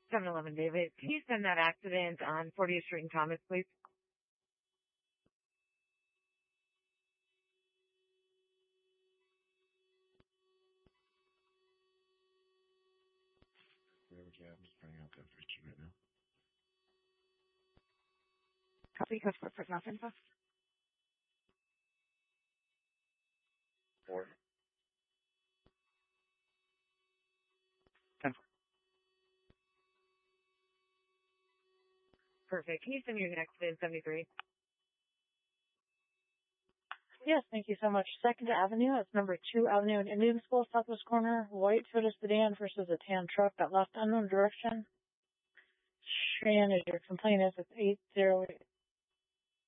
711 David. Can you send that accident on 40th Street and Thomas, please? Where would you have? I'm just bringing out that picture right now. Copy, customer personnel info. 4. 10. Perfect. Can you send me your next in 73? Yes, thank you so much. 2nd Avenue, it's number 2 Avenue in Indian School, southwest corner, white Toyota sedan versus a tan truck that left unknown direction. Cheyenne, as your complaint is, it's 808.